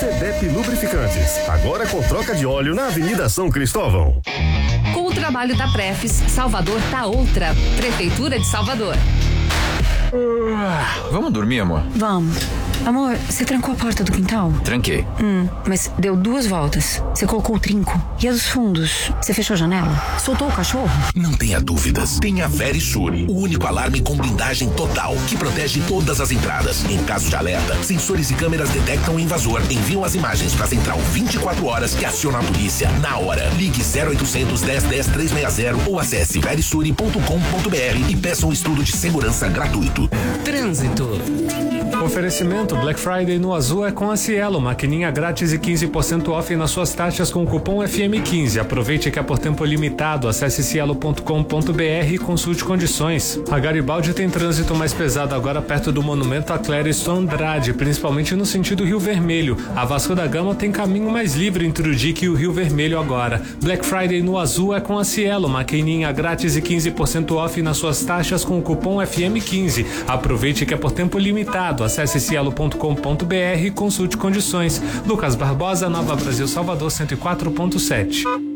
CDEP Lubrificantes, agora com troca de óleo na Avenida São Cristóvão. Com o trabalho da Prefis, Salvador tá outra. Prefeitura de Salvador. Vamos dormir, amor? Vamos. Amor, você trancou a porta do quintal? Tranquei. Mas deu 2 voltas. Você colocou o trinco. E a dos fundos? Você fechou a janela? Soltou o cachorro? Não tenha dúvidas. Tenha Verisure, o único alarme com blindagem total que protege todas as entradas. Em caso de alerta, sensores e câmeras detectam o invasor, enviam as imagens para a central 24 horas e aciona a polícia na hora. Ligue 0800 10 10 360 ou acesse verisure.com.br e peça um estudo de segurança gratuito. Trânsito. Oferecimento Black Friday no Azul é com a Cielo, maquininha grátis e 15% off nas suas taxas com o cupom FM15. Aproveite que é por tempo limitado. Acesse cielo.com.br e consulte condições. A Garibaldi tem trânsito mais pesado agora perto do monumento a Clériston Andrade, principalmente no sentido Rio Vermelho. A Vasco da Gama tem caminho mais livre entre o Dique e o Rio Vermelho agora. Black Friday no Azul é com a Cielo, maquininha grátis e 15% off nas suas taxas com o cupom FM15. Aproveite que é por tempo limitado. Acesse cielo.com.br e consulte condições. Lucas Barbosa, Nova Brasil, Salvador 104.7.